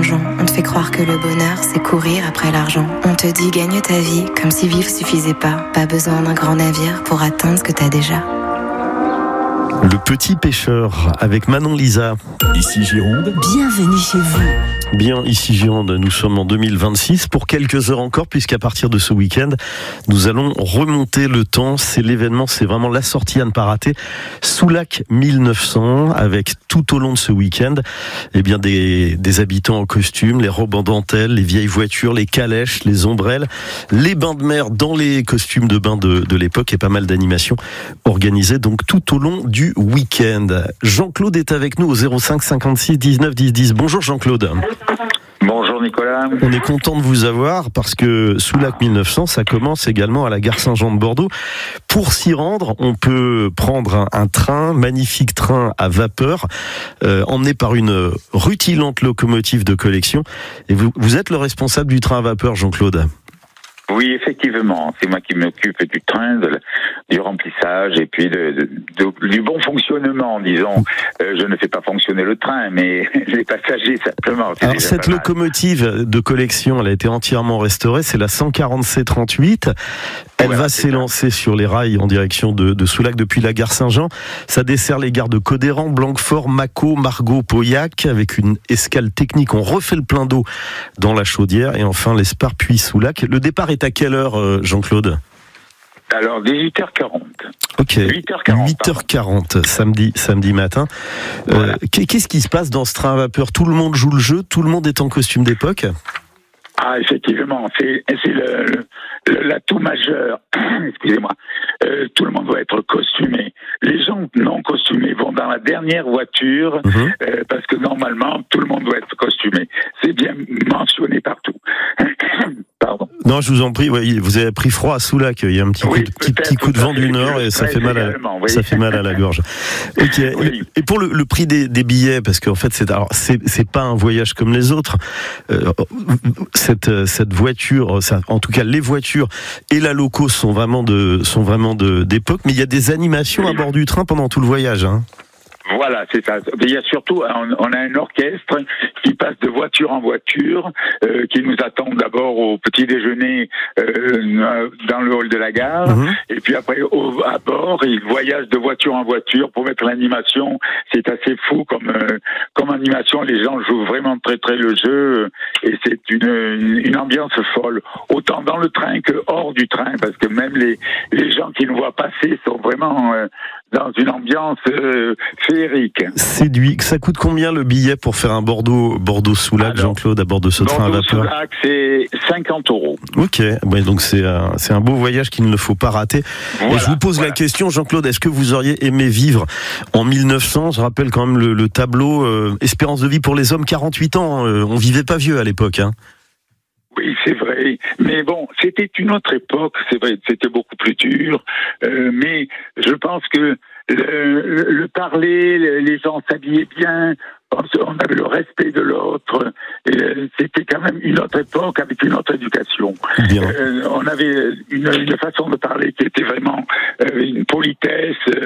argent. On te fait croire que le bonheur, c'est courir après l'argent. On te dit gagne ta vie, comme si vivre suffisait pas. Pas besoin d'un grand navire pour atteindre ce que t'as déjà. Le petit pêcheur avec Manon Lisa. Ici Gironde. Bienvenue chez vous. Bien, ici Gironde, nous sommes en 2026 pour quelques heures encore, puisqu'à partir de ce week-end, nous allons remonter le temps. C'est l'événement, c'est vraiment la sortie à ne pas rater. Soulac 1900, avec tout au long de ce week-end, eh bien des habitants en costume, les robes en dentelle, les vieilles voitures, les calèches, les ombrelles, les bains de mer dans les costumes de bain de l'époque et pas mal d'animations organisées donc tout au long du week-end. Jean-Claude est avec nous au 05 56 19 10 10. Bonjour Jean-Claude. Bonjour Nicolas. On est content de vous avoir parce que Soulac 1900, ça commence également à la gare Saint-Jean de Bordeaux. Pour s'y rendre, on peut prendre un train, magnifique train à vapeur, emmené par une rutilante locomotive de collection. Et vous êtes le responsable du train à vapeur, Jean-Claude ? Oui, effectivement, c'est moi qui m'occupe du train, du remplissage et puis du bon fonctionnement, disons. Je ne fais pas fonctionner le train, mais les passagers simplement. Alors cette locomotive de collection, elle a été entièrement restaurée, c'est la 140C38. Elle va s'élancer sur les rails en direction de Soulac depuis la gare Saint-Jean. Ça dessert les gares de Codéran, Blanquefort, Mâcon, Margaux, Pauillac, avec une escale technique. On refait le plein d'eau dans la chaudière et enfin l'Espar puis Soulac. Le départ est à quelle heure, Jean-Claude ? Alors, 18h40. Ok, 8h40 samedi matin. Voilà. Qu'est-ce qui se passe dans ce train à vapeur ? Tout le monde joue le jeu, tout le monde est en costume d'époque ? Ah, effectivement, c'est l'atout majeur. Excusez-moi. Tout le monde doit être costumé. Les gens non costumés vont dans la dernière voiture parce que normalement, tout le monde doit être costumé. C'est bien mentionné partout. Pardon. Non, je vous en prie. Ouais, vous avez pris froid à Soulac. Il y a un petit coup de vent du nord et ça fait mal à la gorge. Ok. Oui. Et pour le prix des billets, parce qu'en fait c'est pas un voyage comme les autres. Cette voiture, en tout cas les voitures et la loco sont vraiment d'époque, mais il y a des animations à bord du train pendant tout le voyage. Hein. Voilà, c'est ça. Il y a surtout, on a un orchestre qui passe de voiture en voiture, qui nous attend d'abord au petit déjeuner dans le hall de la gare, et puis après à bord, ils voyagent de voiture en voiture pour mettre l'animation. C'est assez fou comme animation. Les gens jouent vraiment très très le jeu, et c'est une ambiance folle, autant dans le train que hors du train, parce que même les gens qui nous voient passer sont vraiment dans une ambiance féerique. Séduit. Ça coûte combien le billet pour faire un Bordeaux-Soulac, Jean-Claude, à bord de ce train à vapeur ? Bordeaux-Soulac, c'est 50 €. Ok, ouais, donc c'est un beau voyage qu'il ne faut pas rater. Voilà, et je vous pose la question, Jean-Claude, est-ce que vous auriez aimé vivre en 1900 ? Je rappelle quand même le tableau espérance de vie pour les hommes, 48 ans. On vivait pas vieux à l'époque. Hein. Oui, c'est vrai. Mais bon, c'était une autre époque. C'est vrai, c'était beaucoup plus dur. Mais je pense que le parler, les gens s'habillaient bien. On avait le respect de l'autre. C'était quand même une autre époque avec une autre éducation. On avait une façon de parler qui était vraiment une politesse.